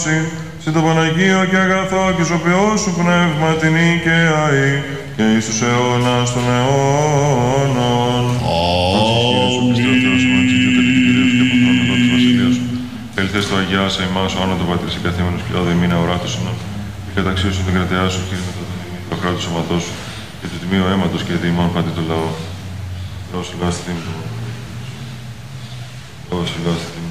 Συν το Παναγίο και αγαθό και σωπιό σου πνεύμα την και αή και εις τους αιώνας των αιώνων. Ελθές το Αγιάσα ημάς, ο άνατο Πατρίς εγκαθήμενος και όδε μήνα οράτος συνό. Και καταξίωσον την κρατεά σου, Κύριε με το τιμήν, το κράτος σωματός σου και το τιμίο αίματος και διημών πάντη το λαό. Δώσου λάστη τίμη του. Δώσου λάστη τίμη.